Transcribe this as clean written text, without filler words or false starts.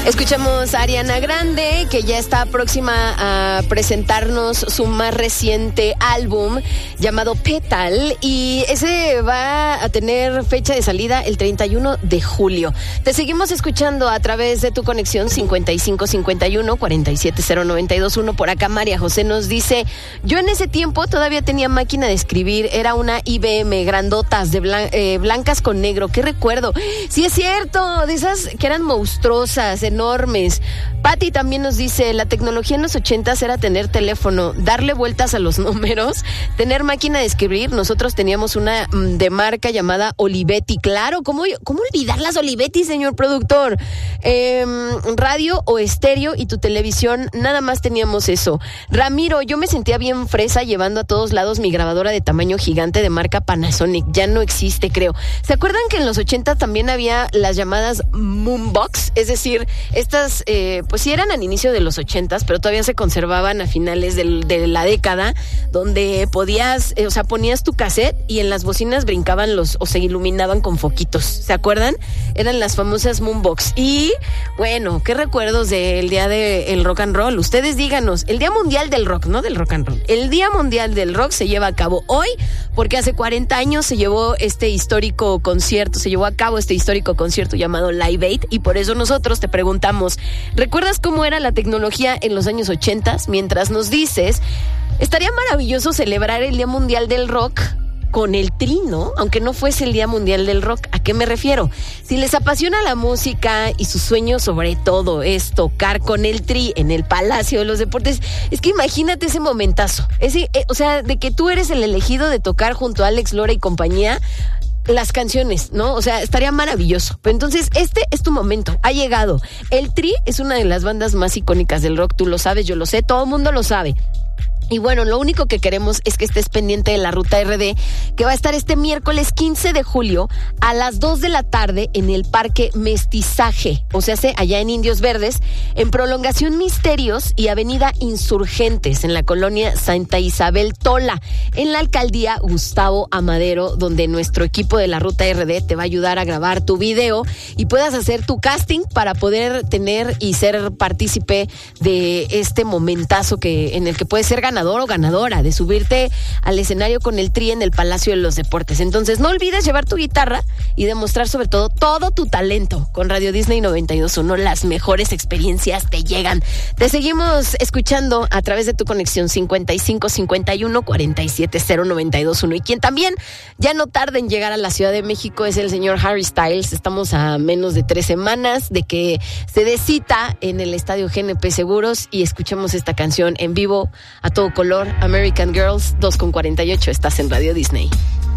Escuchamos a Ariana Grande, que ya está próxima a presentarnos su más reciente álbum llamado Petal, y ese va a tener fecha de salida el 31 de julio. Te seguimos escuchando a través de tu conexión 5551-470-921. Por acá María José nos dice: yo en ese tiempo todavía tenía máquina de escribir, era una IBM grandotas de blancas con negro. ¿Qué recuerdo? Sí, es cierto, de esas que eran monstruosas, enormes. Patti también nos dice: la tecnología en los 80s era tener teléfono, darle vueltas a los números, tener máquina de escribir. Nosotros teníamos una de marca llamada Olivetti. Claro, ¿cómo olvidar las Olivetti, señor productor? Radio o estéreo y tu televisión, nada más teníamos eso. Ramiro, yo me sentía bien fresa llevando a todos lados mi grabadora de tamaño gigante de marca Panasonic. Ya no existe, creo. ¿Se acuerdan que en los 80 también había las llamadas Moonbox? Es decir, estas, pues sí eran al inicio de los 80s, pero todavía se conservaban a finales de la década, donde podías, ponías tu cassette y en las bocinas brincaban o se iluminaban con foquitos. ¿Se acuerdan? Eran las famosas Moonbox. Y, bueno, ¿qué recuerdos del día del rock and roll? Ustedes díganos. El Día Mundial del Rock, no del rock and roll. El Día Mundial del Rock se lleva a cabo hoy, porque hace 40 años se llevó a cabo este histórico concierto llamado Live Aid, y por eso nosotros te preguntamos: ¿recuerdas cómo era la tecnología en los años 80? Mientras nos dices, estaría maravilloso celebrar el Día Mundial del Rock con el Tri, ¿no? Aunque no fuese el Día Mundial del Rock. ¿A qué me refiero? Si les apasiona la música y su sueño sobre todo es tocar con el Tri en el Palacio de los Deportes, es que imagínate ese momentazo. De que tú eres el elegido de tocar junto a Alex Lora y compañía las canciones, ¿no? O sea, estaría maravilloso. Pero entonces, este es tu momento, ha llegado. El Tri es una de las bandas más icónicas del rock, tú lo sabes, yo lo sé, todo el mundo lo sabe. Y bueno, lo único que queremos es que estés pendiente de la Ruta RD, que va a estar este miércoles 15 de julio a las 2 de la tarde en el Parque Mestizaje, o sea, allá en Indios Verdes, en Prolongación Misterios y Avenida Insurgentes, en la colonia Santa Isabel Tola, en la alcaldía Gustavo Amadero, donde nuestro equipo de la Ruta RD te va a ayudar a grabar tu video y puedas hacer tu casting para poder tener y ser partícipe de este momentazo en el que puedes ser ganador o ganadora de subirte al escenario con el Tri en el Palacio de los Deportes. Entonces no olvides llevar tu guitarra y demostrar sobre todo tu talento. Con Radio Disney 92.1 las mejores experiencias te llegan. Te seguimos escuchando a través de tu conexión 5551-470-921. Y quien también ya no tarda en llegar a la Ciudad de México es el señor Harry Styles. Estamos a menos de 3 semanas de que se dé cita en el Estadio GNP Seguros y escuchemos esta canción en vivo a todo color. American Girls, 2:48, estás en Radio Disney.